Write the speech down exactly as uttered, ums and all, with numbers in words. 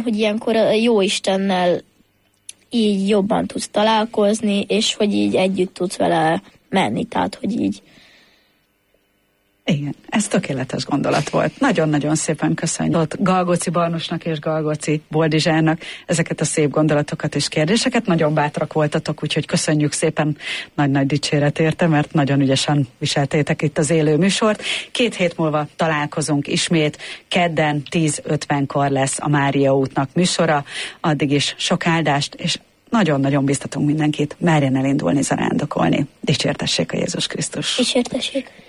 hogy ilyenkor a Jóistennel így jobban tudsz találkozni, és hogy így együtt tudsz vele menni, tehát hogy így. Igen, ez tökéletes gondolat volt. Nagyon-nagyon szépen köszönjük Galgóci Barnusnak és Galgóci Boldizsárnak ezeket a szép gondolatokat és kérdéseket. Nagyon bátrak voltatok, úgyhogy köszönjük szépen, nagy-nagy dicséret érte, mert nagyon ügyesen viseltétek itt az élő műsort. Két hét múlva találkozunk ismét, kedden tíz ötvenkor lesz a Mária útnak műsora, addig is sok áldást, és nagyon-nagyon biztatunk mindenkit, merjen elindulni zarándokolni. Dicsértessék a Jézus Krisztus! Dicsértessék!